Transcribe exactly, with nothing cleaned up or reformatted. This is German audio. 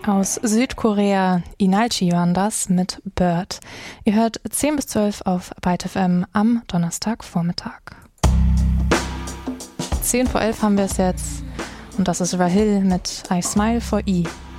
Aus Südkorea, Inalchi waren das mit Bird. Ihr hört zehn bis zwölf auf Byte F M am Donnerstagvormittag. zehn vor elf haben wir es jetzt und das ist Rahil mit I Smile for E.